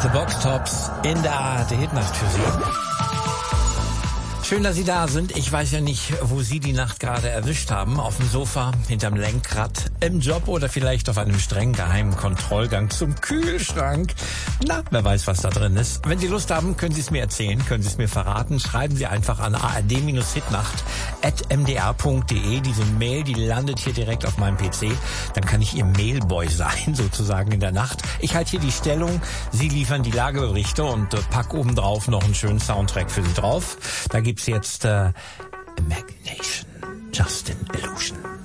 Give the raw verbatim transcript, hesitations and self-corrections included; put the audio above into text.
The Box Tops in der A R D Hitnacht für Sie. Schön, dass Sie da sind. Ich weiß ja nicht, wo Sie die Nacht gerade erwischt haben. Auf dem Sofa, hinterm Lenkrad, im Job oder vielleicht auf einem streng geheimen Kontrollgang zum Kühlschrank. Na, wer weiß, was da drin ist. Wenn Sie Lust haben, können Sie es mir erzählen, können Sie es mir verraten. Schreiben Sie einfach an a r d hitnacht at m d r punkt d e. Diese Mail, die landet hier direkt auf meinem P C. Dann kann ich Ihr Mailboy sein, sozusagen in der Nacht. Ich halte hier die Stellung. Sie liefern die Lageberichte und äh, pack obendrauf noch einen schönen Soundtrack für Sie drauf. Da gibt's jetzt äh, Imagination, Just an Illusion.